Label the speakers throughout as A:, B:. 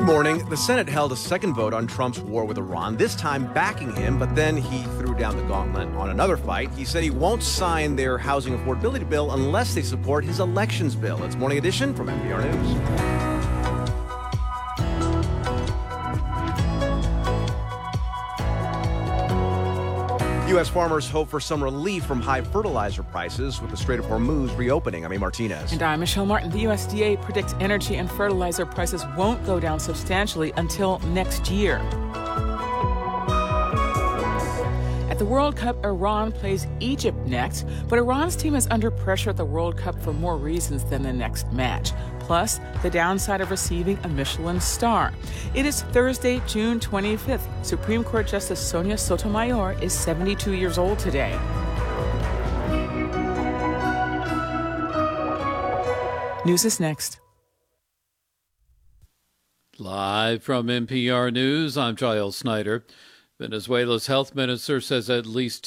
A: morning. The Senate held a second vote on Trump's war with Iran, this time backing him, but then he threw down the gauntlet on another fight. He said he won't sign their housing affordability bill unless they support his elections bill. It's Morning Edition from NPR News. U.S. farmers hope for some relief from high fertilizer prices with the Strait of Hormuz reopening. I'm A. Martinez.
B: And I'm Michelle Martin. The USDA predicts energy and fertilizer prices won't go down substantially until next year. At the World Cup, Iran plays Egypt next, but Iran's team is under pressure at the World Cup for more reasons than the next match. Plus, the downside of receiving a Michelin star. It is Thursday, June 25th. Supreme Court Justice Sonia Sotomayor is 72 years old today. News is next.
C: Live from NPR News, I'm Giles Snyder. Venezuela's health minister says at least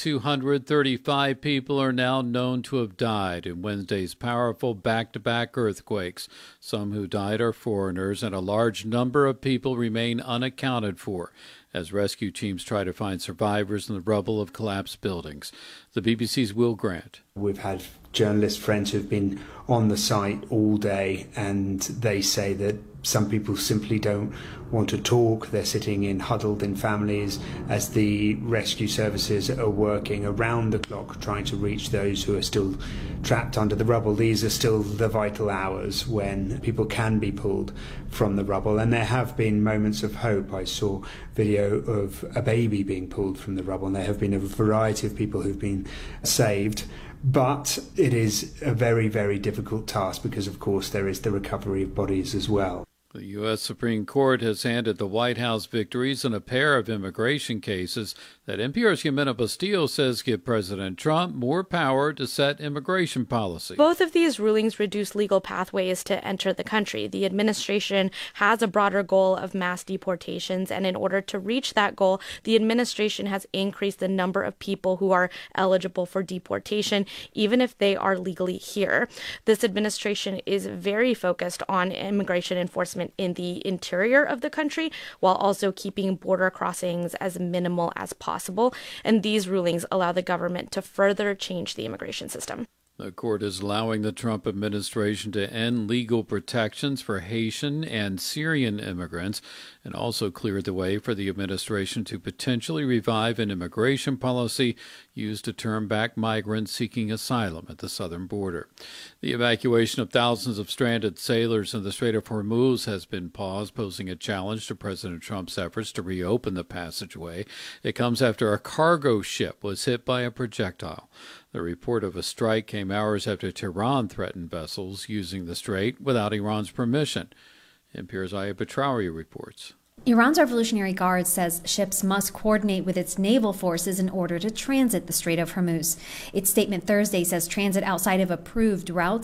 C: 235 people are now known to have died in Wednesday's powerful back-to-back earthquakes. Some who died are foreigners, and a large number of people remain unaccounted for as rescue teams try to find survivors in the rubble of collapsed buildings. The BBC's Will Grant.
D: We've had journalist friends who've been on the site all day, and they say that some people simply don't want to talk. They're sitting huddled in families as the rescue services are working around the clock trying to reach those who are still trapped under the rubble. These are still the vital hours when people can be pulled from the rubble, and there have been moments of hope. I saw video of a baby being pulled from the rubble, and there have been a variety of people who've been saved. But it is a very, very difficult task because, of course, there is the recovery of bodies as well.
C: The U.S. Supreme Court has handed the White House victories in a pair of immigration cases that NPR's Jimena Bastillo says give President Trump more power to set immigration policy.
E: Both of these rulings reduce legal pathways to enter the country. The administration has a broader goal of mass deportations, and in order to reach that goal, the administration has increased the number of people who are eligible for deportation, even if they are legally here. This administration is very focused on immigration enforcement in the interior of the country, while also keeping border crossings as minimal as possible. And these rulings allow the government to further change the immigration system.
C: The court is allowing the Trump administration to end legal protections for Haitian and Syrian immigrants, and also cleared the way for the administration to potentially revive an immigration policy used to turn back migrants seeking asylum at the southern border. The evacuation of thousands of stranded sailors in the Strait of Hormuz has been paused, posing a challenge to President Trump's efforts to reopen the passageway. It comes after a cargo ship was hit by a projectile. The report of a strike came hours after Tehran threatened vessels using the strait without Iran's permission. NPR's Aya Batrawi reports.
F: Iran's Revolutionary Guard says ships must coordinate with its naval forces in order to transit the Strait of Hormuz. Its statement Thursday says transit outside of approved routes